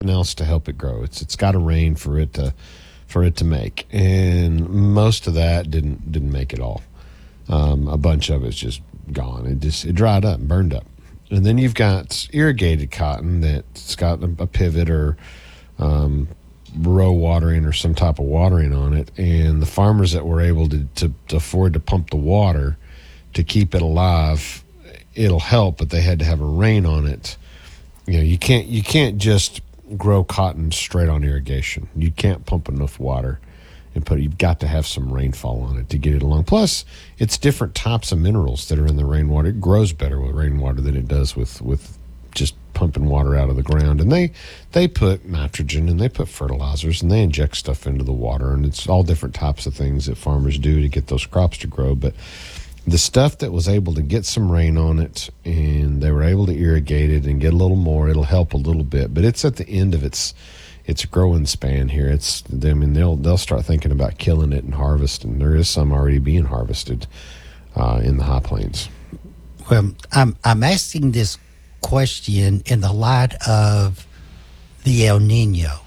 nothing else to help it grow. It's got to rain for it to make, and most of that didn't make it all. A bunch of it's just gone. It dried up and burned up. And then you've got irrigated cotton that's got a pivot or row watering or some type of watering on it, and the farmers that were able to afford to pump the water to keep it alive, it'll help, but they had to have a rain on it. You can't just grow cotton straight on irrigation. You can't pump enough water and you've got to have some rainfall on it to get it along. Plus, it's different types of minerals that are in the rainwater. It grows better with rainwater than it does with just pumping water out of the ground. And they put nitrogen and they put fertilizers and they inject stuff into the water, and it's all different types of things that farmers do to get those crops to grow. But the stuff that was able to get some rain on it and they were able to irrigate it and get a little more, it'll help a little bit. But it's at the end of its growing span here. They'll start thinking about killing it and harvesting. There is some already being harvested in the high plains. Well, I'm asking this question in the light of the El Nino.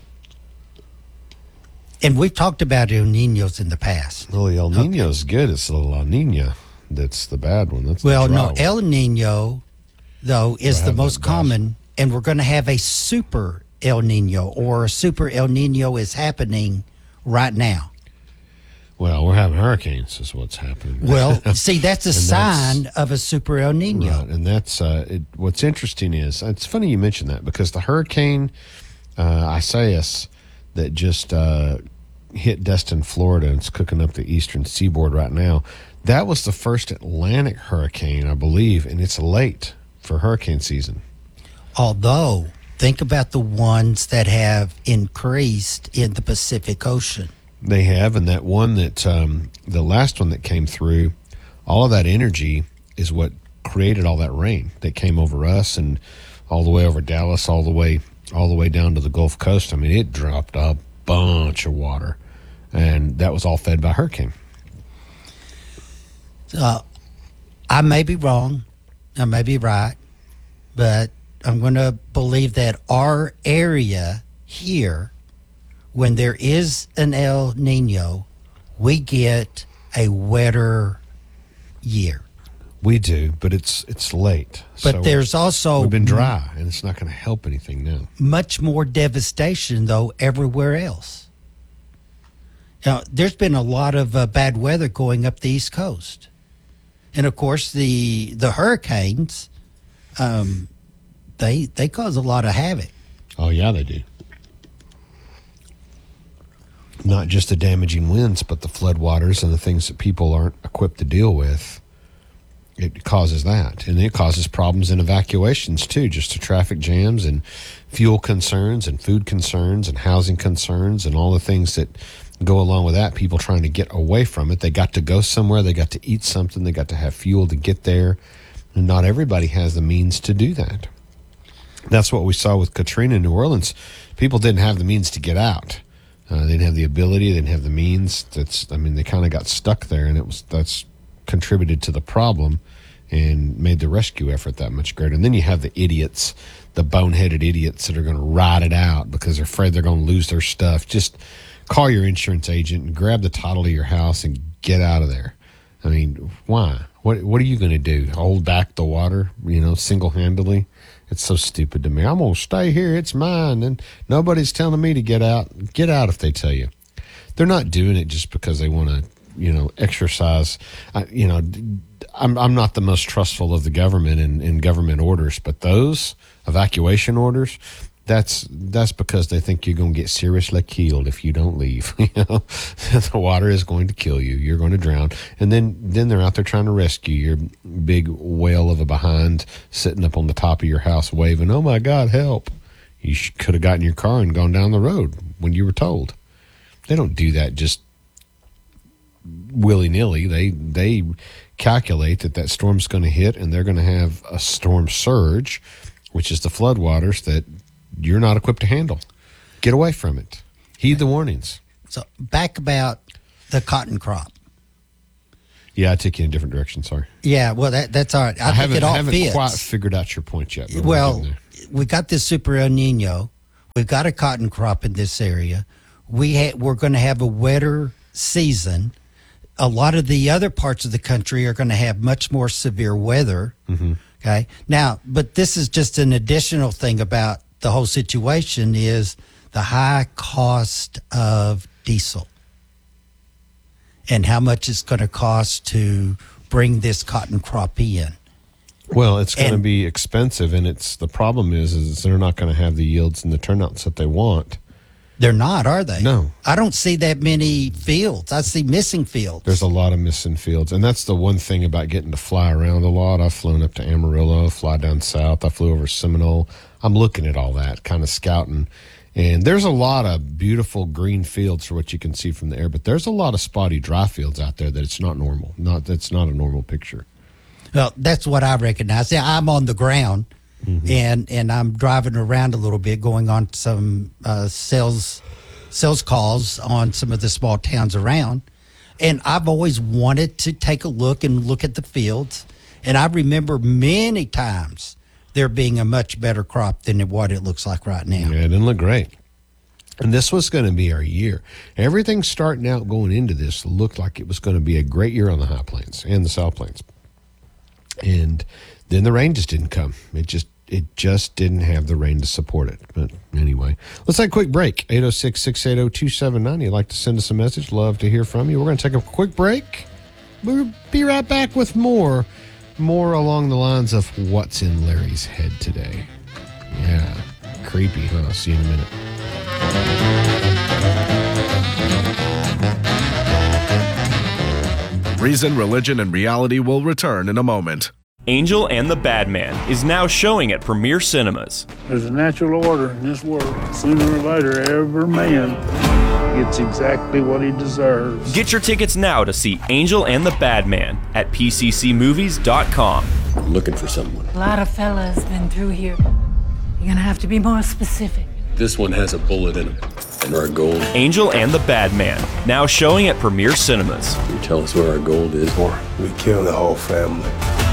And we've talked about El Ninos in the past. Well, the El Nino's good. It's the La Nina that's the bad one. That's well, the dry no, one. El Nino, though, is the most common, and we're going to have a super El Nino, or a super El Nino is happening right now. Well, we're having hurricanes is what's happening. Well, see, that's a sign of a super El Nino. Right, and that's what's interesting is, it's funny you mention that, because the hurricane Isaias that just hit Destin, Florida, and it's cooking up the eastern seaboard right now, that was the first Atlantic hurricane, I believe, and it's late for hurricane season. Although, think about the ones that have increased in the Pacific Ocean. They have, and that one that, the last one that came through, all of that energy is what created all that rain that came over us and all the way over Dallas, all the way down to the Gulf Coast. I mean, it dropped a bunch of water, and that was all fed by hurricane. I may be wrong, I may be right, but I'm going to believe that our area here, when there is an El Nino, we get a wetter year. We do, but it's late. But So there's also we've been dry, and it's not going to help anything now. much more devastation, though, everywhere else. Now, there's been a lot of bad weather going up the East Coast. And, of course, the hurricanes, they cause a lot of havoc. Oh, yeah, they do. Not just the damaging winds, but the floodwaters and the things that people aren't equipped to deal with. It causes that. And it causes problems in evacuations, too, just the traffic jams and fuel concerns and food concerns and housing concerns and all the things that go along with that. People trying to get away from it. They got to go somewhere. They got to eat something. They got to have fuel to get there. And not everybody has the means to do that. That's what we saw with Katrina in New Orleans. People didn't have the means to get out. They didn't have the ability. They didn't have the means. They kind of got stuck there, and that's contributed to the problem and made the rescue effort that much greater. And then you have the idiots, the boneheaded idiots that are going to ride it out because they're afraid they're going to lose their stuff. Just call your insurance agent and grab the title to your house and get out of there. I mean, why? What are you going to do? Hold back the water, single-handedly? It's so stupid to me. I'm going to stay here. It's mine. And nobody's telling me to get out. Get out if they tell you. They're not doing it just because they want to, exercise. I'm not the most trustful of the government and government orders, but those evacuation orders, that's because they think you're going to get seriously killed if you don't leave. The water is going to kill you. You're going to drown. And then they're out there trying to rescue your big whale of a behind sitting up on the top of your house waving, "Oh my God, help." You could have gotten in your car and gone down the road when you were told. They don't do that just willy-nilly. They calculate that storm's going to hit, and they're going to have a storm surge, which is the floodwaters that you're not equipped to handle. Get away from it. Heed the warnings. So back about the cotton crop. Yeah, I took you in a different direction. Sorry. Yeah, well, that's all right. I think it all haven't fits. quite figured out your point yet. Well, we got this super El Nino. We've got a cotton crop in this area. We're going to have a wetter season. A lot of the other parts of the country are going to have much more severe weather. Okay. Now, but this is just an additional thing about the whole situation is the high cost of diesel and how much it's going to cost to bring this cotton crop in. Well, it's going to be expensive, and the problem is they're not going to have the yields and the turnouts that they want. They're not, are they? No. I don't see that many fields. I see missing fields. There's a lot of missing fields, and that's the one thing about getting to fly around a lot. I've flown up to Amarillo, fly down south. I flew over Seminole. I'm looking at all that, kind of scouting. And there's a lot of beautiful green fields for what you can see from the air, but there's a lot of spotty dry fields out there that it's not normal. That's not a normal picture. Well, that's what I recognize. Yeah, I'm on the ground, and I'm driving around a little bit, going on some sales calls on some of the small towns around. And I've always wanted to take a look at the fields. And I remember many times there being a much better crop than what it looks like right now. Yeah, it didn't look great. And this was going to be our year. Everything starting out going into this looked like it was going to be a great year on the high plains and the south plains. And then the rain just didn't come. It just didn't have the rain to support it. But anyway, let's take a quick break. 806-680-2790. You'd like to send us a message? Love to hear from you. We're going to take a quick break. We'll be right back with more along the lines of what's in Larry's head today. Yeah, creepy, huh? See you in a minute. Reason, Religion, and Reality will return in a moment. Angel and the Bad Man is now showing at Premier Cinemas. There's a natural order in this world. Sooner or later, every man gets exactly what he deserves. Get your tickets now to see Angel and the Bad Man at pccmovies.com. I'm looking for someone. A lot of fellas been through here. You're gonna have to be more specific. This one has a bullet in him. And our gold. Angel and the Bad Man, now showing at Premier Cinemas. You tell us where our gold is, or We kill the whole family.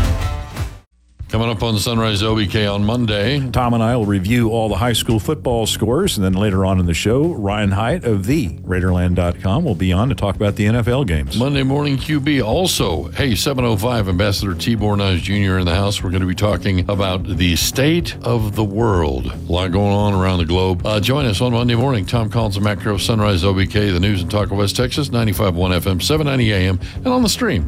Coming up on Sunrise OBK on Monday. Tom and I will review all the high school football scores, and then later on in the show, Ryan Haidt of TheRaiderland.com will be on to talk about the NFL games. Monday morning QB also. Hey, 7:05, Ambassador Tibor Nice Jr. in the house. We're going to be talking about the state of the world. A lot going on around the globe. Join us on Monday morning. Tom Collins and Matt Crow, Sunrise OBK, the news in Taco West, Texas, 95.1 FM, 790 AM, and on the stream,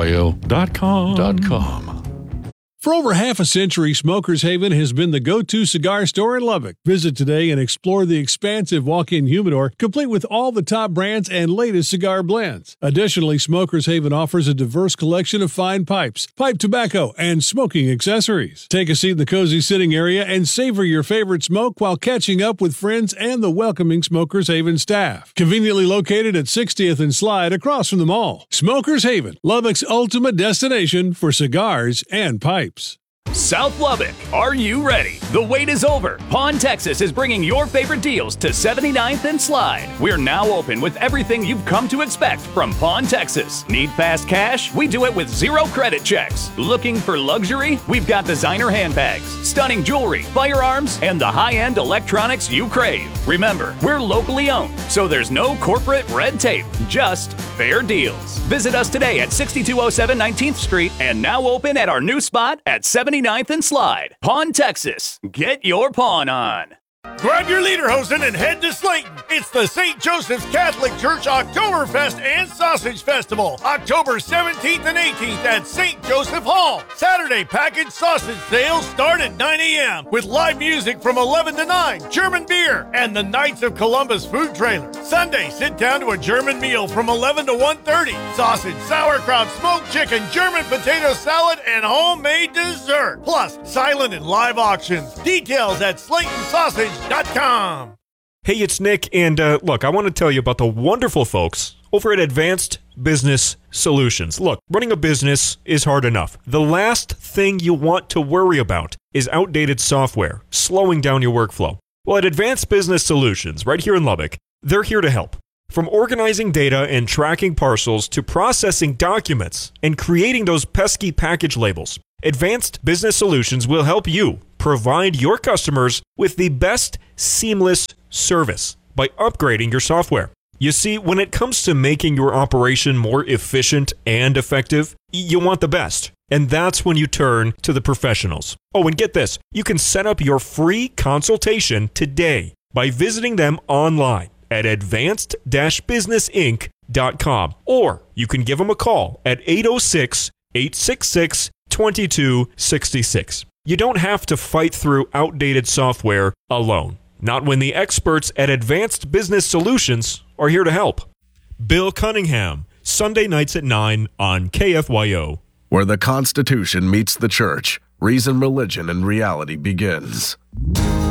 KFYO.com. For over half a century, Smokers Haven has been the go-to cigar store in Lubbock. Visit today and explore the expansive walk-in humidor, complete with all the top brands and latest cigar blends. Additionally, Smokers Haven offers a diverse collection of fine pipes, pipe tobacco, and smoking accessories. Take a seat in the cozy sitting area and savor your favorite smoke while catching up with friends and the welcoming Smokers Haven staff. Conveniently located at 60th and Slide across from the mall. Smokers Haven, Lubbock's ultimate destination for cigars and pipes. South Lubbock, are you ready? The wait is over. Pawn Texas is bringing your favorite deals to 79th and Slide. We're now open with everything you've come to expect from Pawn Texas. Need fast cash? We do it with zero credit checks. Looking for luxury? We've got designer handbags, stunning jewelry, firearms, and the high-end electronics you crave. Remember, we're locally owned, so there's no corporate red tape, just fair deals. Visit us today at 6207 19th Street and now open at our new spot at 79th and Slide. Pawn Texas. Get your pawn on. Grab your lederhosen and head to Slayton. It's the St. Joseph's Catholic Church Oktoberfest and Sausage Festival. October 17th and 18th at St. Joseph Hall. Saturday package sausage sales start at 9 a.m. with live music from 11 to 9, German beer, and the Knights of Columbus food trailer. Sunday, sit down to a German meal from 11 to 1:30. Sausage, sauerkraut, smoked chicken, German potato salad, and homemade dessert. Plus, silent and live auctions. Details at SlaytonSausage.com. Hey, it's Nick, and look, I want to tell you about the wonderful folks over at Advanced Business Solutions. Look, running a business is hard enough. The last thing you want to worry about is outdated software, slowing down your workflow. Well, at Advanced Business Solutions, right here in Lubbock, they're here to help. From organizing data and tracking parcels to processing documents and creating those pesky package labels. Advanced Business Solutions will help you provide your customers with the best seamless service by upgrading your software. You see, when it comes to making your operation more efficient and effective, you want the best. And that's when you turn to the professionals. Oh, and get this, you can set up your free consultation today by visiting them online at advanced-businessinc.com. Or you can give them a call at 806-866-2266. You don't have to fight through outdated software alone. Not when the experts at Advanced Business Solutions are here to help. Bill Cunningham, Sunday nights at 9 on KFYO. Where the Constitution meets the church, reason, religion, and reality begins.